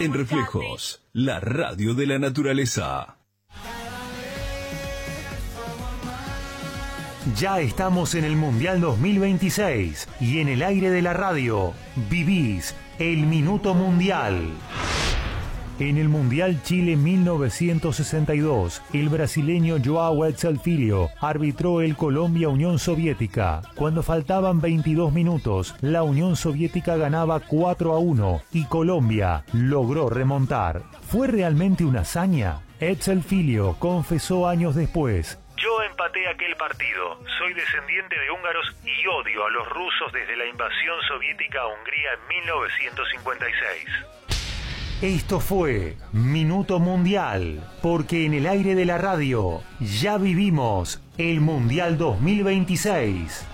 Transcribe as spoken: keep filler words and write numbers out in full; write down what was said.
En Reflejos, la radio de la naturaleza. Ya estamos en el Mundial dos mil veintiséis y en el aire de la radio vivís el Minuto Mundial. En el Mundial Chile mil novecientos sesenta y dos, el brasileño João Edsel Filho arbitró el Colombia-Unión Soviética. Cuando faltaban veintidós minutos, la Unión Soviética ganaba cuatro a uno y Colombia logró remontar. ¿Fue realmente una hazaña? Edsel Filho confesó años después: yo empaté aquel partido, soy descendiente de húngaros y odio a los rusos desde la invasión soviética a Hungría en mil novecientos cincuenta y seis. Esto fue Minuto Mundial, porque en el aire de la radio ya vivimos el Mundial dos mil veintiséis.